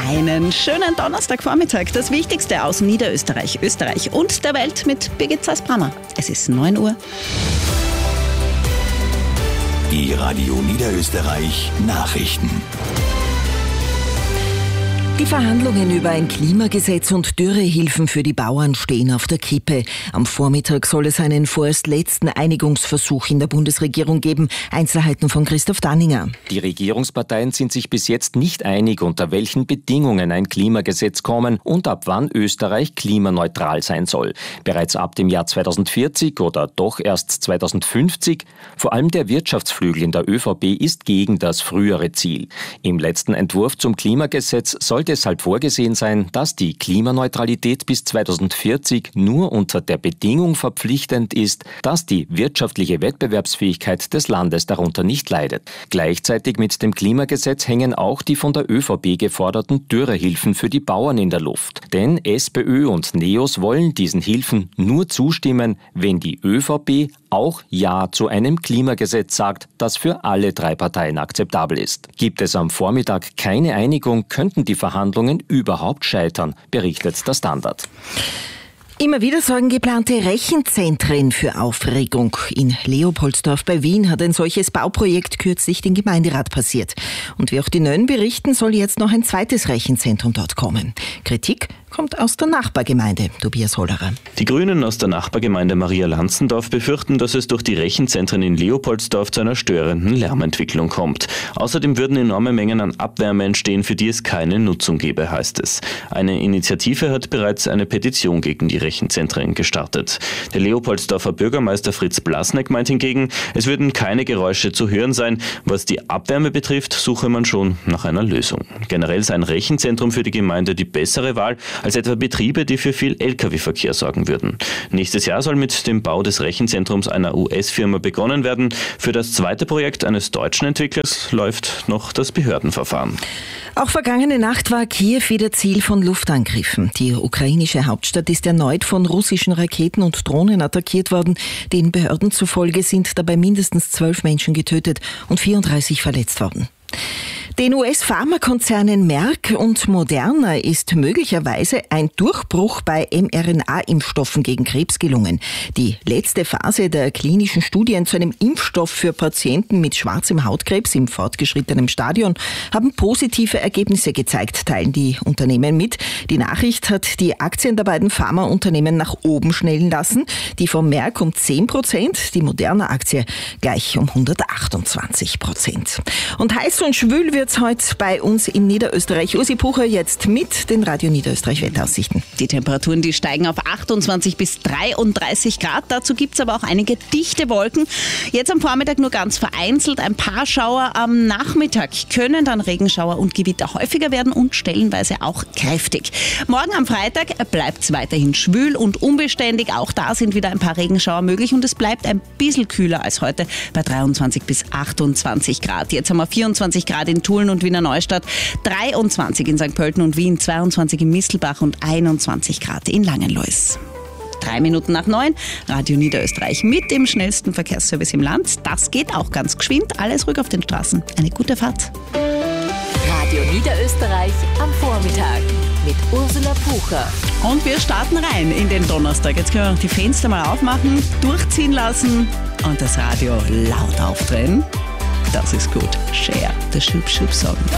Einen schönen Donnerstagvormittag. Das Wichtigste aus Niederösterreich, Österreich und der Welt mit Birgit Zeiss-Brammer. Es ist 9 Uhr. Die Radio Niederösterreich Nachrichten. Die Verhandlungen über ein Klimagesetz und Dürrehilfen für die Bauern stehen auf der Kippe. Am Vormittag soll es einen vorerst letzten Einigungsversuch in der Bundesregierung geben. Einzelheiten von Christoph Danninger. Die Regierungsparteien sind sich bis jetzt nicht einig, unter welchen Bedingungen ein Klimagesetz kommen und ab wann Österreich klimaneutral sein soll. Bereits ab dem Jahr 2040 oder doch erst 2050? Vor allem der Wirtschaftsflügel in der ÖVP ist gegen das frühere Ziel. Im letzten Entwurf zum Klimagesetz soll deshalb vorgesehen sein, dass die Klimaneutralität bis 2040 nur unter der Bedingung verpflichtend ist, dass die wirtschaftliche Wettbewerbsfähigkeit des Landes darunter nicht leidet. Gleichzeitig mit dem Klimagesetz hängen auch die von der ÖVP geforderten Dürrehilfen für die Bauern in der Luft. Denn SPÖ und NEOS wollen diesen Hilfen nur zustimmen, wenn die ÖVP auch Ja zu einem Klimagesetz sagt, das für alle drei Parteien akzeptabel ist. Gibt es am Vormittag keine Einigung, könnten die Verhandlungen überhaupt scheitern, berichtet der Standard. Immer wieder sorgen geplante Rechenzentren für Aufregung. In Leopoldsdorf bei Wien hat ein solches Bauprojekt kürzlich den Gemeinderat passiert. Und wie auch die Nön berichten, soll jetzt noch ein zweites Rechenzentrum dort kommen. Kritik kommt aus der Nachbargemeinde, Tobias Hollerer. Die Grünen aus der Nachbargemeinde Maria Lanzendorf befürchten, dass es durch die Rechenzentren in Leopoldsdorf zu einer störenden Lärmentwicklung kommt. Außerdem würden enorme Mengen an Abwärme entstehen, für die es keine Nutzung gäbe, heißt es. Eine Initiative hat bereits eine Petition gegen die Rechenzentren gestartet. Der Leopoldsdorfer Bürgermeister Fritz Blasneck meint hingegen, es würden keine Geräusche zu hören sein. Was die Abwärme betrifft, suche man schon nach einer Lösung. Generell sei ein Rechenzentrum für die Gemeinde die bessere Wahl als etwa Betriebe, die für viel Lkw-Verkehr sorgen würden. Nächstes Jahr soll mit dem Bau des Rechenzentrums einer US-Firma begonnen werden. Für das zweite Projekt eines deutschen Entwicklers läuft noch das Behördenverfahren. Auch vergangene Nacht war Kiew wieder Ziel von Luftangriffen. Die ukrainische Hauptstadt ist erneut von russischen Raketen und Drohnen attackiert worden. Den Behörden zufolge sind dabei mindestens 12 Menschen getötet und 34 verletzt worden. Den US-Pharmakonzernen Merck und Moderna ist möglicherweise ein Durchbruch bei mRNA-Impfstoffen gegen Krebs gelungen. Die letzte Phase der klinischen Studien zu einem Impfstoff für Patienten mit schwarzem Hautkrebs im fortgeschrittenen Stadion haben positive Ergebnisse gezeigt, teilen die Unternehmen mit. Die Nachricht hat die Aktien der beiden Pharmaunternehmen nach oben schnellen lassen. Die von Merck um 10%, die Moderna-Aktie gleich um 128%. Und heiß und schwül wird's heute bei uns in Niederösterreich. Ursi Pucher jetzt mit den Radio Niederösterreich Wetteraussichten. Die Temperaturen, die steigen auf 28 bis 33 Grad. Dazu gibt es aber auch einige dichte Wolken. Jetzt am Vormittag nur ganz vereinzelt ein paar Schauer. Am Nachmittag können dann Regenschauer und Gewitter häufiger werden und stellenweise auch kräftig. Morgen am Freitag bleibt es weiterhin schwül und unbeständig. Auch da sind wieder ein paar Regenschauer möglich und es bleibt ein bisschen kühler als heute bei 23 bis 28 Grad. Jetzt haben wir 24 Grad in Tulln und Wiener Neustadt, 23 in St. Pölten und Wien, 22 in Mistelbach und 21 Grad in Langenlois. 3 Minuten nach 9, Radio Niederösterreich mit dem schnellsten Verkehrsservice im Land. Das geht auch ganz geschwind, alles ruhig auf den Straßen. Eine gute Fahrt. Radio Niederösterreich am Vormittag mit Ursula Pucher. Und wir starten rein in den Donnerstag. Jetzt können wir noch die Fenster mal aufmachen, durchziehen lassen und das Radio laut aufdrehen. Das ist gut. Cher, der Schub-Schub-Song.